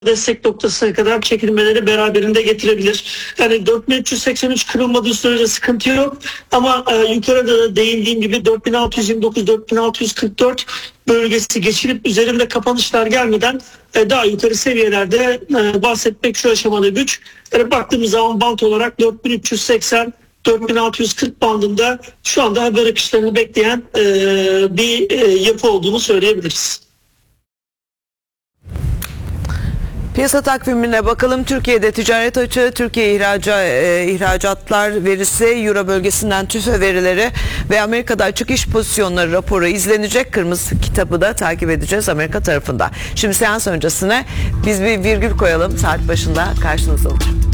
destek noktasına kadar çekilmeleri beraberinde getirebilir. Yani 4383 kırılmadığı sürece sıkıntı yok ama yukarıda da değindiğim gibi 4629-4644 bölgesi geçilip üzerinde kapanışlar gelmeden daha yukarı seviyelerde bahsetmek şu aşamada güç. Yani baktığımız zaman bant olarak 4380 4640 bandında şu anda haber akışlarını bekleyen bir yapı olduğunu söyleyebiliriz. Piyasa takvimine bakalım. Türkiye'de ticaret açığı, Türkiye ihracatlar verisi, Euro bölgesinden TÜFE verileri ve Amerika'da açık iş pozisyonları raporu izlenecek. Kırmızı kitabı da takip edeceğiz Amerika tarafında. Şimdi seans öncesine biz bir virgül koyalım. Saat başında karşınızda olacağım.